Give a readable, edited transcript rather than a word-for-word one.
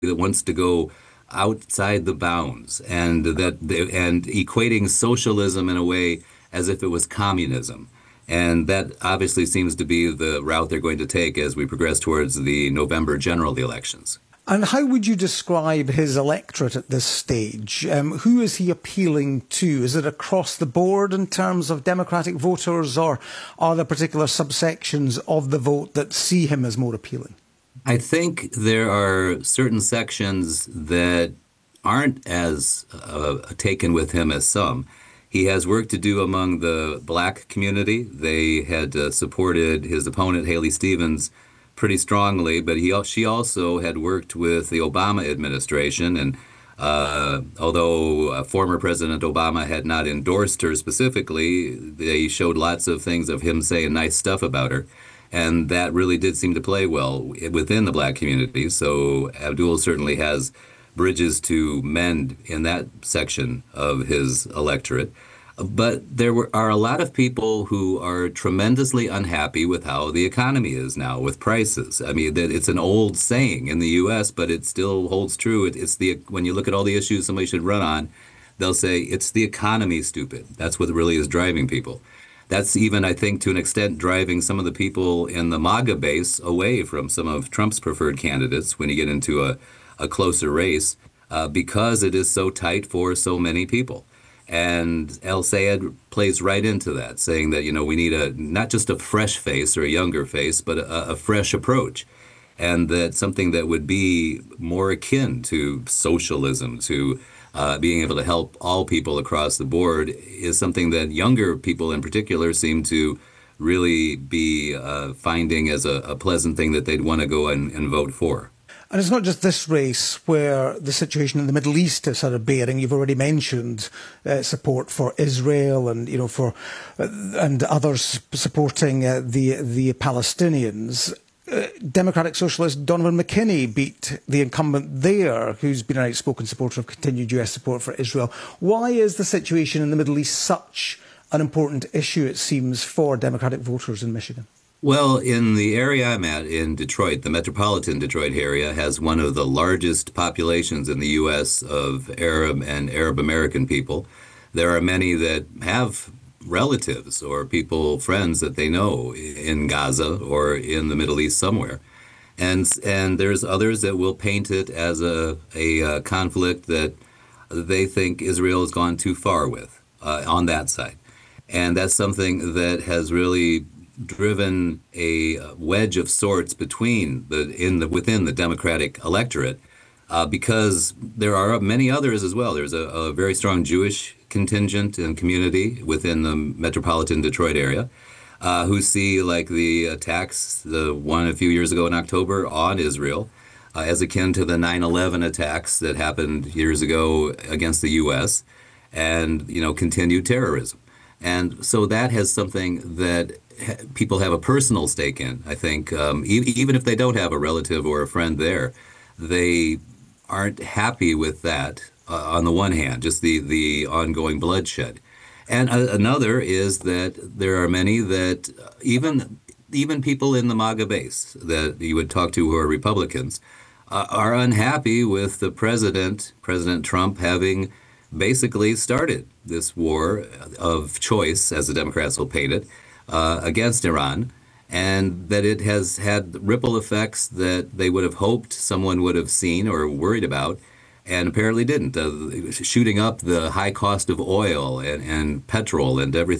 that wants to go outside the bounds, and equating socialism in a way as if it was communism. And that obviously seems to be the route they're going to take as we progress towards the November general elections. And how would you describe his electorate at this stage? Who is he appealing to? Is it across the board in terms of Democratic voters, or are there particular subsections of the vote that see him as more appealing? I think there are certain sections that aren't as taken with him as some. He has work to do among the black community. They had supported his opponent, Haley Stevens, pretty strongly, but she also had worked with the Obama administration. And although former President Obama had not endorsed her specifically, they showed lots of things of him saying nice stuff about her. And that really did seem to play well within the black community. So Abdul certainly has bridges to mend in that section of his electorate. But are a lot of people who are tremendously unhappy with how the economy is now with prices. I mean, it's an old saying in the U.S., but it still holds true. When you look at all the issues somebody should run on, they'll say it's the economy, stupid. That's what really is driving people. That's even, I think, to an extent, driving some of the people in the MAGA base away from some of Trump's preferred candidates when you get into a closer race, because it is so tight for so many people. And El Sayed plays right into that, saying that, we need not just a fresh face or a younger face, but a fresh approach. And that something that would be more akin to socialism, to being able to help all people across the board, is something that younger people in particular seem to really be finding as a pleasant thing that they'd want to go and vote for. And it's not just this race where the situation in the Middle East is sort of bearing. You've already mentioned support for Israel and and others supporting the Palestinians. Democratic Socialist Donovan McKinney beat the incumbent there, who's been an outspoken supporter of continued US support for Israel. Why is the situation in the Middle East such an important issue, it seems, for Democratic voters in Michigan? Well, in the area I'm at, in Detroit, the metropolitan Detroit area has one of the largest populations in the U.S. of Arab and Arab American people. There are many that have relatives or friends that they know in Gaza or in the Middle East somewhere. And there's others that will paint it as a conflict that they think Israel has gone too far with on that side. And that's something that has really driven a wedge of sorts within the Democratic electorate, because there are many others as well. There's a very strong Jewish contingent and community within the metropolitan Detroit area who see like the attacks, the one a few years ago in October on Israel, as akin to the 9/11 attacks that happened years ago against the U.S. and continued terrorism. And so that has something that people have a personal stake in, I think. Even if they don't have a relative or a friend there, they aren't happy with that, on the one hand, just the ongoing bloodshed. And another is that there are many that, even people in the MAGA base that you would talk to who are Republicans, are unhappy with the President Trump, having basically started this war of choice, as the Democrats will paint it, against Iran, and that it has had ripple effects that they would have hoped someone would have seen or worried about, and apparently didn't. Shooting up the high cost of oil and petrol and everything